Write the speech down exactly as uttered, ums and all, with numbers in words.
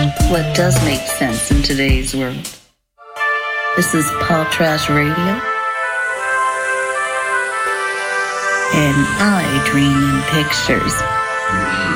what does make sense in today's world. This is Paul Trash Radio, and I dream in pictures.